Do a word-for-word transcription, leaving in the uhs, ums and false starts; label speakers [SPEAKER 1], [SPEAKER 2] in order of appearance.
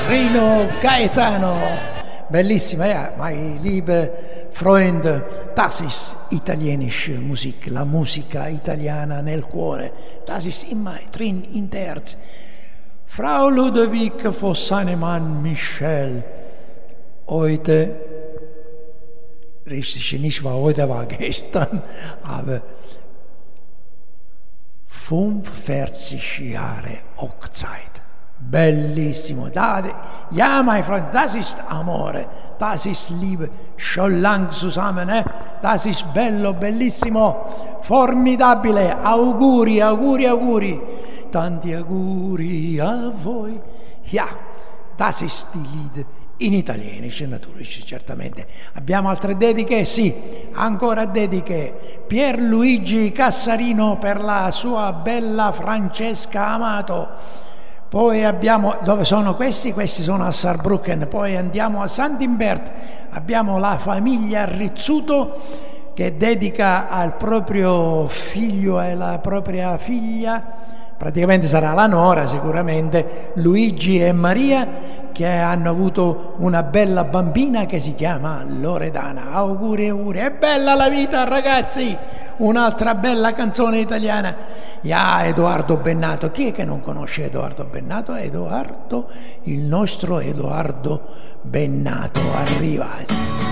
[SPEAKER 1] Rino Gaetano. Bellissima, ja, meine liebe Freunde, das ist italienische Musik, la musica italiana nel cuore, das ist immer drin in der Herz. Frau Ludovica von seinem Mann Michel, heute, richtig nicht war heute, war gestern, aber fünfundvierzig Jahre Hochzeit. Bellissimo. Da, ja, mein Freund, das ist Amore, das ist Liebe. Schon lang zusammen, eh? Das ist bello, bellissimo, formidabile. Auguri, auguri, auguri. Tanti auguri a voi. Ja, das ist die Lied in italienisch, natürlich, certamente. Abbiamo altre dediche? Sì, ancora dediche. Pierluigi Cassarino per la sua bella Francesca Amato. Poi abbiamo, dove sono questi? Questi sono a Saarbrücken. Poi andiamo a Sant'Imbert, abbiamo la famiglia Rizzuto che dedica al proprio figlio e alla propria figlia, praticamente sarà la nora sicuramente, Luigi e Maria, che hanno avuto una bella bambina che si chiama Loredana. Auguri, auguri, è bella la vita ragazzi! Un'altra bella canzone italiana. Ja, Edoardo Bennato. Chi è che non conosce Edoardo Bennato? Edoardo, il nostro Edoardo Bennato arriva.